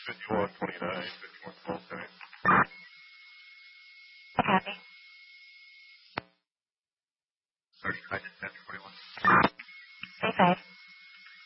5129, 5112. Copy. 39 to 10, 21. 35.